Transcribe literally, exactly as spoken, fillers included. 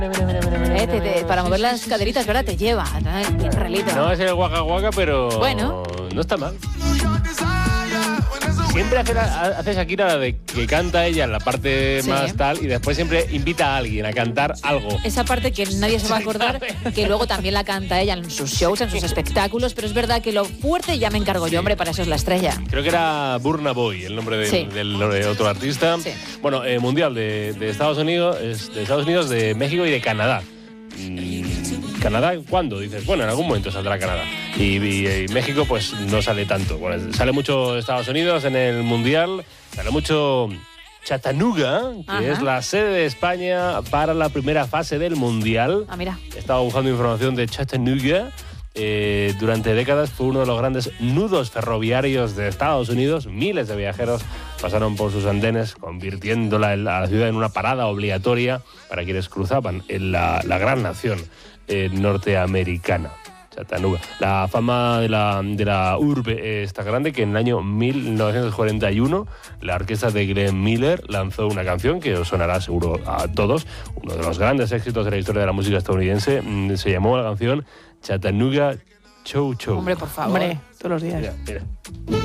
Eh, te- te- para mover las caderitas, ¿verdad? Te lleva. Bien relito. No es el guaca guaca, pero Bueno. no está mal. Siempre hace, la, hace Shakira la de que canta ella en la parte Sí. más tal y después siempre invita a alguien a cantar algo. Esa parte que nadie se va a acordar, que luego también la canta ella en sus shows, en sus espectáculos, pero es verdad que lo fuerte ya me encargo yo, hombre, para eso es la estrella. Creo que era Burna Boy, el nombre de, Sí. del de otro artista. Sí. Bueno, eh, mundial de, de Estados Unidos, es de Estados Unidos, de México y de Canadá. Mm, ¿Canadá cuándo? Dices, bueno, en algún momento saldrá Canadá. Y, y- y México, pues no sale tanto. Bueno, sale mucho Estados Unidos en el mundial, sale mucho Chattanooga, que Ajá. es la sede de España para la primera fase del mundial. Ah, mira. Estaba buscando información de Chattanooga. Eh, durante décadas fue uno de los grandes nudos ferroviarios de Estados Unidos. Miles de viajeros pasaron por sus andenes, convirtiéndola en la, a la ciudad en una parada obligatoria para quienes cruzaban en la, la gran nación eh, norteamericana. Chattanooga. La fama de la, de la urbe es tan grande que en el año mil novecientos cuarenta y uno la orquesta de Glenn Miller lanzó una canción que os sonará seguro a todos, uno de los grandes éxitos de la historia de la música estadounidense. Mm, Se llamó la canción Chattanooga Chow Chow. Hombre, por favor. Hombre, todos los días. Mira, mira.